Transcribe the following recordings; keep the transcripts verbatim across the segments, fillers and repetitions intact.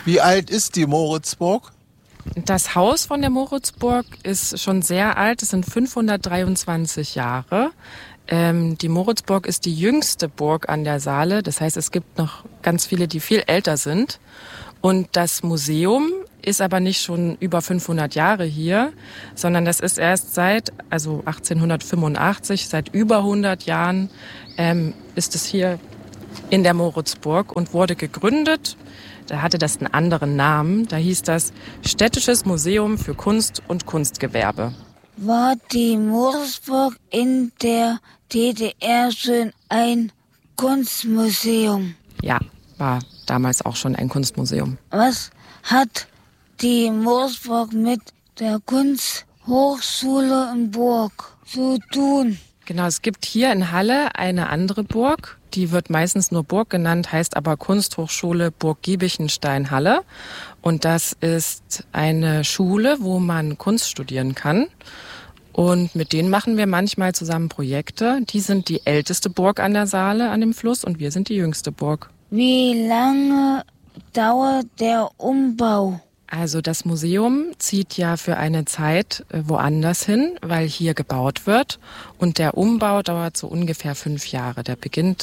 Wie alt ist die Moritzburg? Das Haus von der Moritzburg ist schon sehr alt. Es sind fünfhundertdreiundzwanzig Jahre. Ähm, die Moritzburg ist die jüngste Burg an der Saale. Das heißt, es gibt noch ganz viele, die viel älter sind. Und das Museum ist aber nicht schon über fünfhundert Jahre hier, sondern das ist erst seit, also achtzehnhundertfünfundachtzig, seit über hundert Jahren ähm, ist es hier in der Moritzburg und wurde gegründet. Da hatte das einen anderenNen. Da hieß das Städtisches Museum für Kunst und Kunstgewerbe. War die Moritzburg in der D D R schon ein Kunstmuseum? Ja, war damals auch schon ein Kunstmuseum. Was hat die Moritzburg mit der Kunsthochschule in Burg zu tun? Genau, es gibt hier in Halle eine andere Burg. Die wird meistens nur Burg genannt, heißt aber Kunsthochschule Burg Giebichenstein-Halle. Und das ist eine Schule, wo man Kunst studieren kann. Und mit denen machen wir manchmal zusammen Projekte. Die sind die älteste Burg an der Saale, an dem Fluss, und wir sind die jüngste Burg. Wie lange dauert der Umbau? Also das Museum zieht ja für eine Zeit woanders hin, weil hier gebaut wird. Und der Umbau dauert so ungefähr fünf Jahre. Der beginnt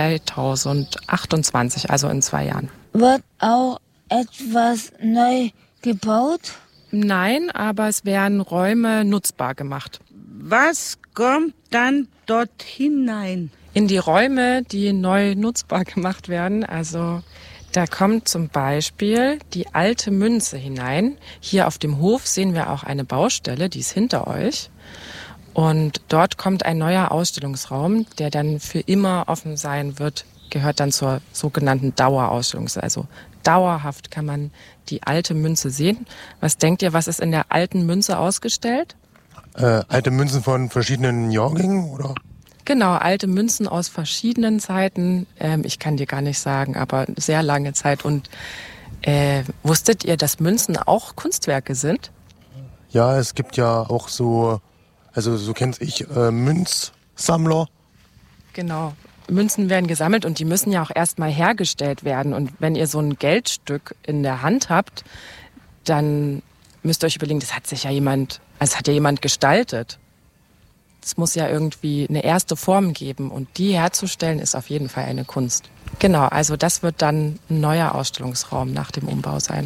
zweitausendachtundzwanzig, also in zwei Jahren. Wird auch etwas neu gebaut? Nein, aber es werden Räume nutzbar gemacht. Was kommt dann dort hinein? In die Räume, die neu nutzbar gemacht werden, also da kommt zum Beispiel die alte Münze hinein. Hier auf dem Hof sehen wir auch eine Baustelle, die ist hinter euch. Und dort kommt ein neuer Ausstellungsraum, der dann für immer offen sein wird, gehört dann zur sogenannten Dauerausstellung. Also dauerhaft kann man die alte Münze sehen. Was denkt ihr, was ist in der alten Münze ausgestellt? Äh, alte Münzen von verschiedenen Jahrgängen, oder? Genau, alte Münzen aus verschiedenen Zeiten. Ähm, ich kann dir gar nicht sagen, aber sehr lange Zeit. Und äh, wusstet ihr, dass Münzen auch Kunstwerke sind? Ja, es gibt ja auch so, also so kenne ich, äh, Münzsammler. Genau. Münzen werden gesammelt und die müssen ja auch erstmal hergestellt werden. Und wenn ihr so ein Geldstück in der Hand habt, dann müsst ihr euch überlegen, das hat sich ja jemand, also hat ja jemand gestaltet. Es muss ja irgendwie eine erste Form geben und die herzustellen ist auf jeden Fall eine Kunst. Genau, also das wird dann ein neuer Ausstellungsraum nach dem Umbau sein.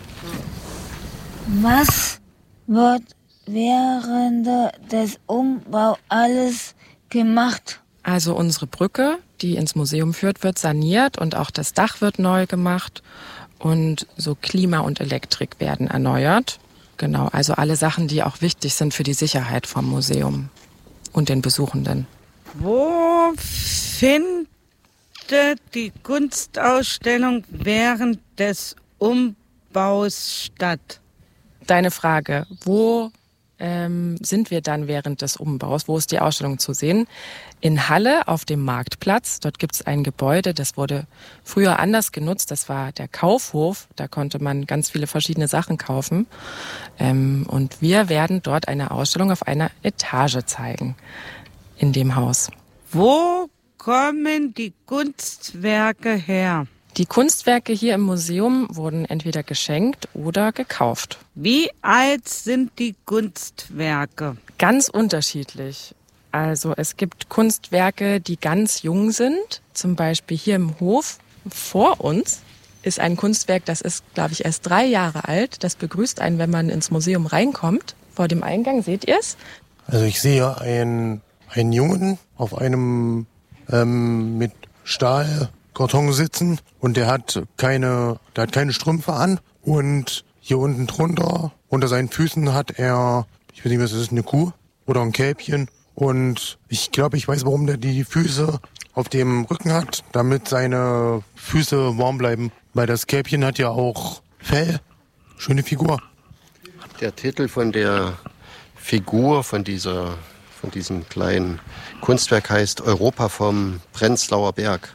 Was wird während des Umbaus alles gemacht? Also unsere Brücke, die ins Museum führt, wird saniert und auch das Dach wird neu gemacht und so Klima und Elektrik werden erneuert. Genau, also alle Sachen, die auch wichtig sind für die Sicherheit vom Museum und den Besuchenden. Wo findet die Kunstausstellung während des Umbaus statt? Deine Frage, wo ähm, sind wir dann während des Umbaus? Wo ist die Ausstellung zu sehen? In Halle auf dem Marktplatz. Dort gibt es ein Gebäude, das wurde früher anders genutzt. Das war der Kaufhof. Da konnte man ganz viele verschiedene Sachen kaufen. Ähm, und wir werden dort eine Ausstellung auf einer Etage zeigen in dem Haus. Wo kommen die Kunstwerke her? Die Kunstwerke hier im Museum wurden entweder geschenkt oder gekauft. Wie alt sind die Kunstwerke? Ganz unterschiedlich. Also es gibt Kunstwerke, die ganz jung sind. Zum Beispiel hier im Hof vor uns ist ein Kunstwerk, das ist, glaube ich, erst drei Jahre alt. Das begrüßt einen, wenn man ins Museum reinkommt. Vor dem Eingang, seht ihr es? Also ich sehe einen, einen Jungen auf einem ähm, mit Stahlkarton sitzen und der hat keine, der hat keine Strümpfe an und hier unten drunter, unter seinen Füßen hat er, ich weiß nicht, was ist das, eine Kuh oder ein Kälbchen. Und ich glaube, ich weiß, warum der die Füße auf dem Rücken hat, damit seine Füße warm bleiben. Weil das Kälbchen hat ja auch Fell. Schöne Figur. Der Titel von der Figur, von dieser, von diesem kleinen Kunstwerk heißt Europa vom Prenzlauer Berg.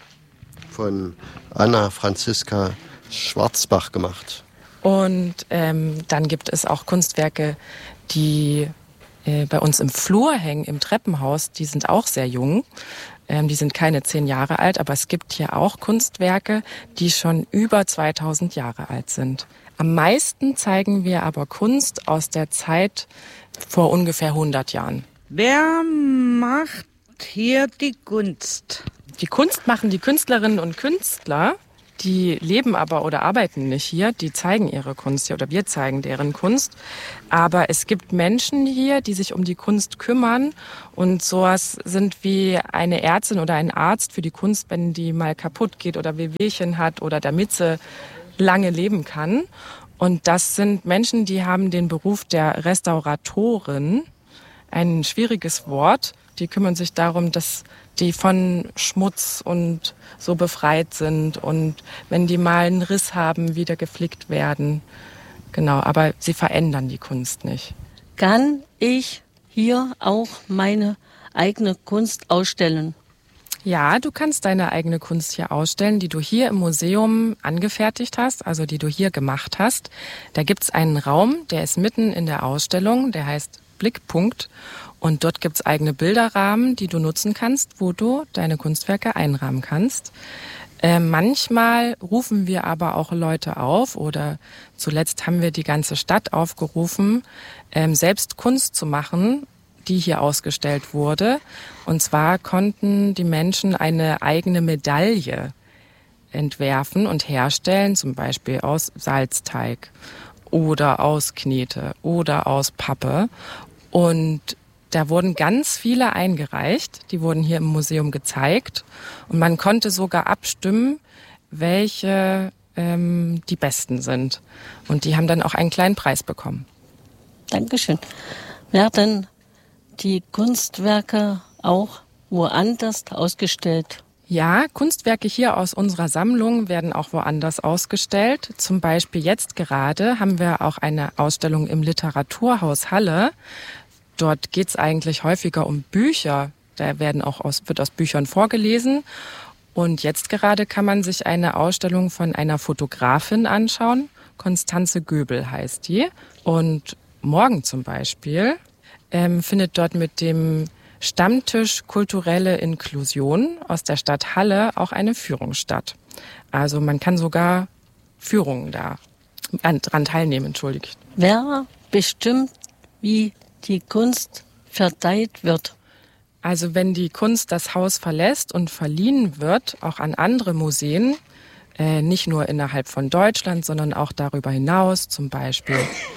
Von Anna Franziska Schwarzbach gemacht. Und ähm, dann gibt es auch Kunstwerke, die bei uns im Flur hängen, im Treppenhaus, die sind auch sehr jung. Ähm, die sind keine zehn Jahre alt, aber es gibt hier auch Kunstwerke, die schon über zweitausend Jahre alt sind. Am meisten zeigen wir aber Kunst aus der Zeit vor ungefähr hundert Jahren. Wer macht hier die Kunst? Die Kunst machen die Künstlerinnen und Künstler. Die leben aber oder arbeiten nicht hier, die zeigen ihre Kunst hier oder wir zeigen deren Kunst. Aber es gibt Menschen hier, die sich um die Kunst kümmern und sowas sind wie eine Ärztin oder ein Arzt für die Kunst, wenn die mal kaputt geht oder Wehwehchen hat oder damit sie lange leben kann. Und das sind Menschen, die haben den Beruf der Restauratorin, ein schwieriges Wort. Die kümmern sich darum, dass die von Schmutz und so befreit sind und wenn die mal einen Riss haben, wieder geflickt werden. Genau, aber sie verändern die Kunst nicht. Kann ich hier auch meine eigene Kunst ausstellen? Ja, du kannst deine eigene Kunst hier ausstellen, die du hier im Museum angefertigt hast, also die du hier gemacht hast. Da gibt's einen Raum, der ist mitten in der Ausstellung, der heißt Blickpunkt. Und dort gibt's eigene Bilderrahmen, die du nutzen kannst, wo du deine Kunstwerke einrahmen kannst. Äh, manchmal rufen wir aber auch Leute auf oder zuletzt haben wir die ganze Stadt aufgerufen, ähm, selbst Kunst zu machen, die hier ausgestellt wurde. Und zwar konnten die Menschen eine eigene Medaille entwerfen und herstellen, zum Beispiel aus Salzteig oder aus Knete oder aus Pappe. Und da wurden ganz viele eingereicht, die wurden hier im Museum gezeigt und man konnte sogar abstimmen, welche ähm, die besten sind. Und die haben dann auch einen kleinen Preis bekommen. Dankeschön. Werden die Kunstwerke auch woanders ausgestellt? Ja, Kunstwerke hier aus unserer Sammlung werden auch woanders ausgestellt. Zum Beispiel jetzt gerade haben wir auch eine Ausstellung im Literaturhaus Halle. Dort geht's eigentlich häufiger um Bücher. Da werden auch aus, wird aus Büchern vorgelesen. Und jetzt gerade kann man sich eine Ausstellung von einer Fotografin anschauen. Konstanze Göbel heißt die. Und morgen zum Beispiel ähm, findet dort mit dem Stammtisch Kulturelle Inklusion aus der Stadt Halle auch eine Führung statt. Also man kann sogar Führungen da dran teilnehmen, entschuldigt. Wer bestimmt, wie die Kunst verteilt wird? Also wenn die Kunst das Haus verlässt und verliehen wird, auch an andere Museen, äh, nicht nur innerhalb von Deutschland, sondern auch darüber hinaus, zum Beispiel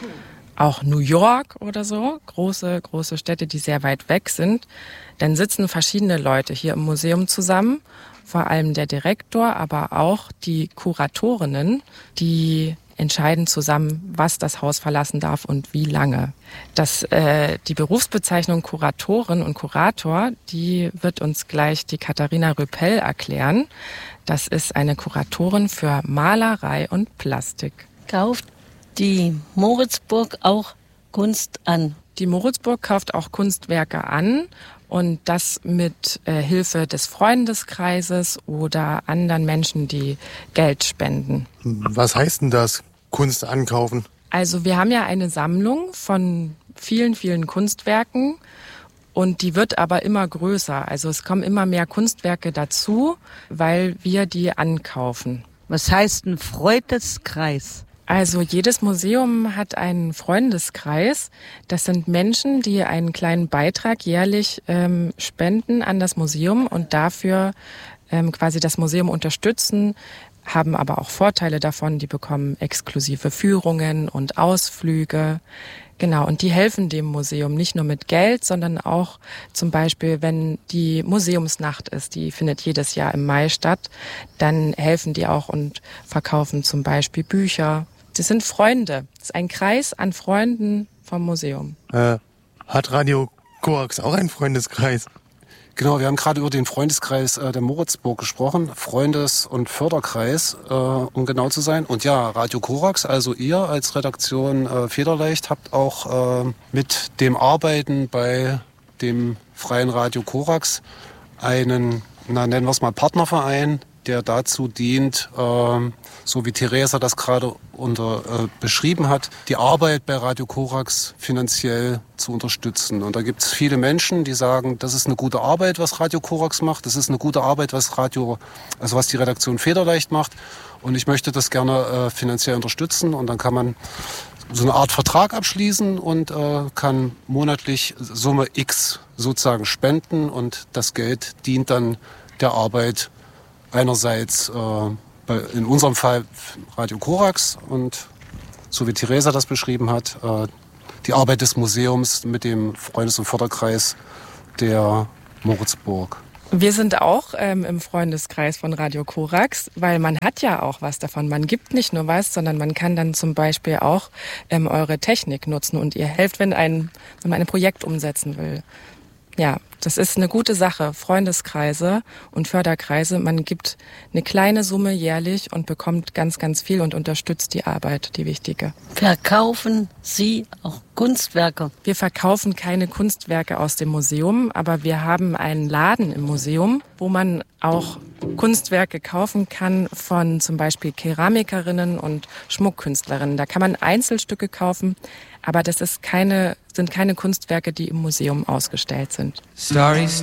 auch New York oder so, große, große Städte, die sehr weit weg sind, dann sitzen verschiedene Leute hier im Museum zusammen, vor allem der Direktor, aber auch die Kuratorinnen, die entscheiden zusammen, was das Haus verlassen darf und wie lange. Das, äh, die Berufsbezeichnung Kuratorin und Kurator, die wird uns gleich die Katharina Röpel erklären. Das ist eine Kuratorin für Malerei und Plastik. Kauft die Moritzburg auch Kunst an? Die Moritzburg kauft auch Kunstwerke an und das mit äh, Hilfe des Freundeskreises oder anderen Menschen, die Geld spenden. Was heißt denn das, Kunst ankaufen? Also wir haben ja eine Sammlung von vielen, vielen Kunstwerken und die wird aber immer größer. Also es kommen immer mehr Kunstwerke dazu, weil wir die ankaufen. Was heißt ein Freundeskreis? Also jedes Museum hat einen Freundeskreis. Das sind Menschen, die einen kleinen Beitrag jährlich ähm, spenden an das Museum und dafür ähm, quasi das Museum unterstützen, haben aber auch Vorteile davon. Die bekommen exklusive Führungen und Ausflüge. Genau, und die helfen dem Museum nicht nur mit Geld, sondern auch zum Beispiel, wenn die Museumsnacht ist, die findet jedes Jahr im Mai statt, dann helfen die auch und verkaufen zum Beispiel Bücher. Das sind Freunde. Das ist ein Kreis an Freunden vom Museum. Äh, hat Radio Korax auch einen Freundeskreis? Genau, wir haben gerade über den Freundeskreis äh, der Moritzburg gesprochen, Freundes- und Förderkreis, äh, um genau zu sein. Und ja, Radio Korax, also ihr als Redaktion äh, Federleicht, habt auch äh, mit dem Arbeiten bei dem Freien Radio Korax einen, na nennen wir es mal Partnerverein der dazu dient, äh, so wie Theresa das gerade unter, äh, beschrieben hat, die Arbeit bei Radio Korax finanziell zu unterstützen. Und da gibt es viele Menschen, die sagen, das ist eine gute Arbeit, was Radio Korax macht, das ist eine gute Arbeit, was Radio, also was die Redaktion Federleicht macht. Und ich möchte das gerne äh, finanziell unterstützen. Und dann kann man so eine Art Vertrag abschließen und äh, kann monatlich Summe X sozusagen spenden. Und das Geld dient dann der Arbeit einerseits äh, bei, in unserem Fall Radio Korax und so wie Theresa das beschrieben hat, äh, die Arbeit des Museums mit dem Freundes- und Förderkreis der Moritzburg. Wir sind auch ähm, im Freundeskreis von Radio Korax, weil man hat ja auch was davon. Man gibt nicht nur was, sondern man kann dann zum Beispiel auch ähm, eure Technik nutzen und ihr helft, wenn, ein, wenn man ein Projekt umsetzen will. Ja, das ist eine gute Sache. Freundeskreise und Förderkreise, man gibt eine kleine Summe jährlich und bekommt ganz, ganz viel und unterstützt die Arbeit, die wichtige. Verkaufen Sie auch Kunstwerke? Wir verkaufen keine Kunstwerke aus dem Museum, aber wir haben einen Laden im Museum, wo man auch Kunstwerke kaufen kann von zum Beispiel Keramikerinnen und Schmuckkünstlerinnen. Da kann man Einzelstücke kaufen, aber das ist keine, sind keine Kunstwerke, die im Museum ausgestellt sind. Starry,